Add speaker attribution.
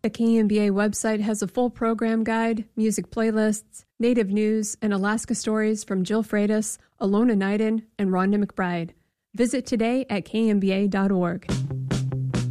Speaker 1: The KMBA website has a full program guide, music playlists, native news, and Alaska stories from Jill Freitas, Alona Knighton, and Rhonda McBride. Visit today at kmba.org.